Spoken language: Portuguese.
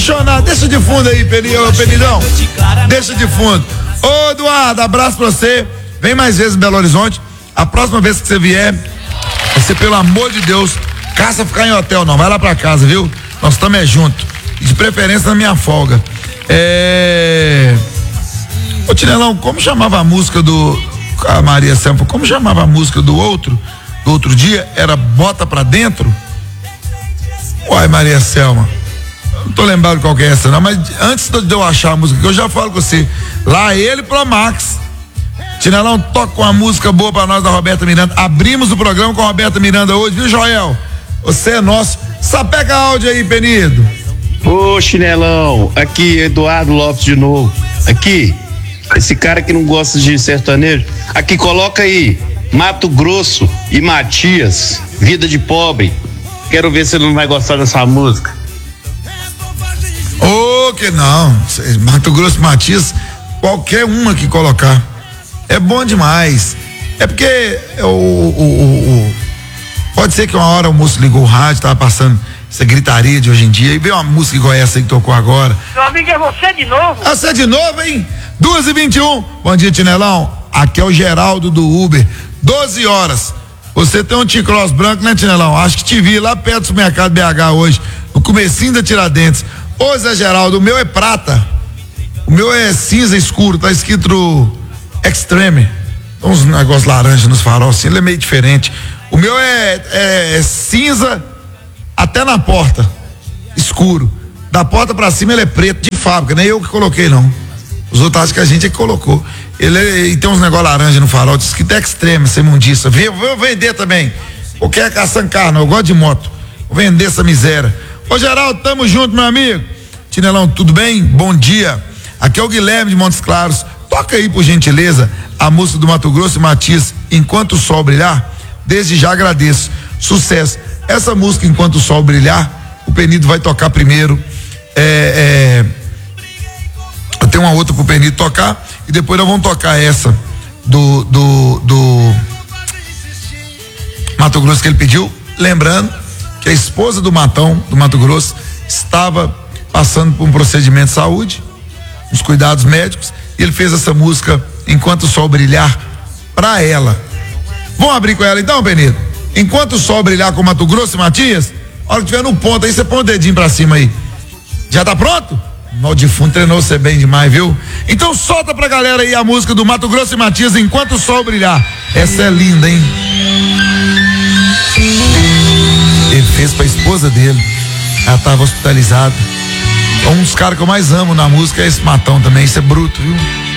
apaixonado. Deixa de fundo aí, Penidão. Deixa de fundo. Ô, Eduardo, abraço pra você. Vem mais vezes em Belo Horizonte. A próxima vez que você vier, você, pelo amor de Deus, caça ficar em hotel não. Vai lá pra casa, viu? Nós estamos junto. E de preferência na minha folga. Ô, Tinelão, como chamava a música a Maria Selma, como chamava a música do outro dia? Era Bota Pra Dentro? Uai, Maria Selma, não tô lembrado qual que é essa não, mas antes de eu achar a música, que eu já falo com você, lá ele pro Max. Tinelão, toca uma música boa pra nós da Roberta Miranda. Abrimos o programa com a Roberta Miranda hoje, viu, Joel? Você é nosso. Sapeca áudio aí, Penido. Ô, Chinelão, aqui, Eduardo Lopes de novo. Aqui, esse cara que não gosta de sertanejo, aqui, coloca aí, Mato Grosso e Matias, Vida de Pobre. Quero ver se ele não vai gostar dessa música. Que não, Mato Grosso e Matias, qualquer uma que colocar, é bom demais. É porque pode ser que uma hora o moço ligou o rádio, tava passando essa gritaria de hoje em dia, e veio uma música igual essa aí que tocou agora. Meu amigo, é você de novo? Você de novo, hein? 2h21. Bom dia, Tinelão. Aqui é o Geraldo do Uber. 12 horas. Você tem um T-Cross branco, né, Tinelão? Acho que te vi lá perto do supermercado BH hoje, no comecinho da Tiradentes. Ô, Zé Geraldo, o meu é prata. O meu é cinza escuro, tá escrito Extreme. Tem uns negócios laranja nos faróis, assim, ele é meio diferente. O meu é cinza até na porta, escuro. Da porta pra cima ele é preto de fábrica, nem eu que coloquei não. Os outros acham que a gente é que colocou. E tem uns negócios laranja no farol, diz que é Extreme, essa imundiça. Vou vender também. O que é caçando carne? Eu gosto de moto. Vou vender essa miséria. Ô, Geraldo, tamo junto, meu amigo. Tinelão, tudo bem? Bom dia. Aqui é o Guilherme de Montes Claros. Toca aí, por gentileza, a música do Mato Grosso e Matias, Enquanto o Sol Brilhar. Desde já agradeço. Sucesso. Essa música, Enquanto o Sol Brilhar, o Penido vai tocar primeiro. Eu tenho uma outra pro Penido tocar e depois nós vamos tocar essa do Mato Grosso que ele pediu. Lembrando que a esposa do Matão, do Mato Grosso, estava passando por um procedimento de saúde, uns cuidados médicos, e ele fez essa música Enquanto o Sol Brilhar pra ela. Vamos abrir com ela então, Penido? Enquanto o Sol Brilhar com Mato Grosso e Matias, a hora que tiver no ponto aí, você põe o dedinho pra cima aí. Já tá pronto? O defunto treinou você bem demais, viu? Então solta pra galera aí a música do Mato Grosso e Matias, Enquanto o Sol Brilhar. Essa é linda, hein? Ele fez pra esposa dele. Ela tava hospitalizada. Um dos caras que eu mais amo na música é esse Matão também. Isso é bruto, viu?